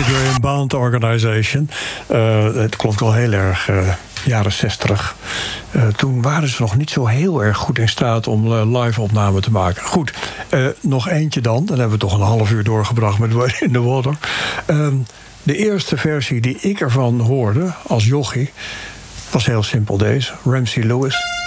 David Graham Band Organization. Het klonk wel heel erg jaren 60. Toen waren ze nog niet zo heel erg goed in staat om live opnamen te maken. Goed, nog eentje dan. Dan hebben we toch een half uur doorgebracht met Wade in the Water. De eerste versie die ik ervan hoorde als jochie was heel simpel deze. Ramsey Lewis.